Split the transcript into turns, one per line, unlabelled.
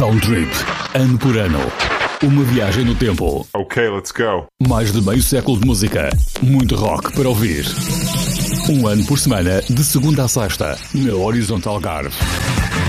Soundtrip. Ano por ano. Uma viagem no tempo.
Ok, let's go.
Mais de meio século de música. Muito rock para ouvir. Um ano por semana, de segunda a sexta, na Horizontal Algarve.